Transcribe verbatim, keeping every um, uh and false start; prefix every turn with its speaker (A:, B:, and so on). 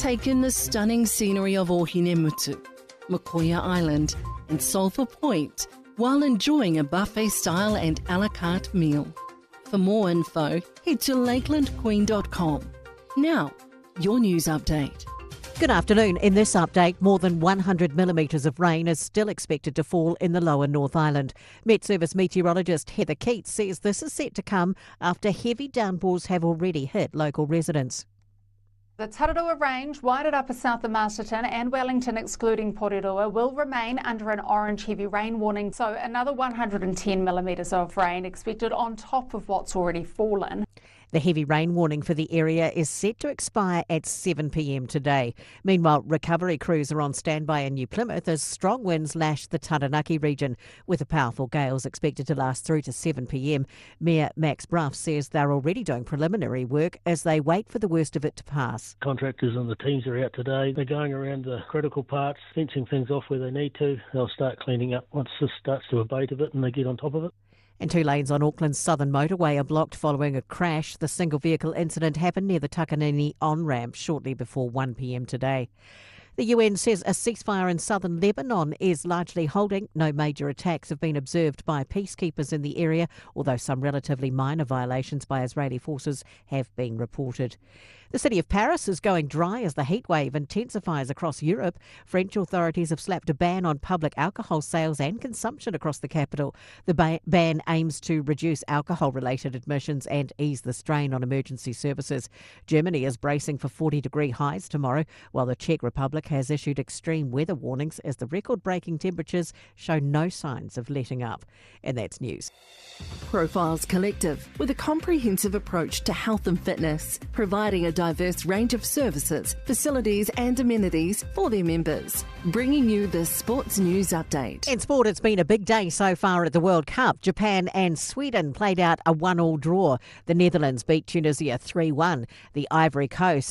A: Take in the stunning scenery of Ohinemutu, Makoia Island and Sulphur Point while enjoying a buffet-style and a la carte meal. For more info, head to lakeland queen dot com. Now, your news update.
B: Good afternoon. In this update, more than one hundred millimetres of rain is still expected to fall in the lower North Island. Met Service meteorologist Heather Keats says this is set to come after heavy downpours have already hit local residents.
C: The Tararua Range, Wairoa Upper South of Masterton and Wellington excluding Porirua will remain under an orange heavy rain warning, so another one hundred ten millimetres of rain expected on top of what's already fallen.
B: The heavy rain warning for the area is set to expire at seven p m today. Meanwhile, recovery crews are on standby in New Plymouth as strong winds lash the Taranaki region, with the powerful gales expected to last through to seven p m. Mayor Max Bruff says they're already doing preliminary work as they wait for the worst of it to pass.
D: Contractors and the teams are out today. They're going around the critical parts, fencing things off where they need to. They'll start cleaning up once this starts to abate a bit and they get on top of it.
B: And two lanes on Auckland's southern motorway are blocked following a crash. The single vehicle incident happened near the Takanini on-ramp shortly before one p m today. The U N says a ceasefire in southern Lebanon is largely holding. No major attacks have been observed by peacekeepers in the area, although some relatively minor violations by Israeli forces have been reported. The city of Paris is going dry as the heatwave intensifies across Europe. French authorities have slapped a ban on public alcohol sales and consumption across the capital. The ba- ban aims to reduce alcohol-related admissions and ease the strain on emergency services. Germany is bracing for forty-degree highs tomorrow, while the Czech Republic has issued extreme weather warnings as the record-breaking temperatures show no signs of letting up. And that's news.
A: Profiles Collective, with a comprehensive approach to health and fitness, providing a diverse range of services, facilities and amenities for their members. Bringing you the sports news update.
B: In sport, it's been a big day so far at the World Cup. Japan and Sweden played out a one-all draw. The Netherlands beat Tunisia three one. The Ivory Coast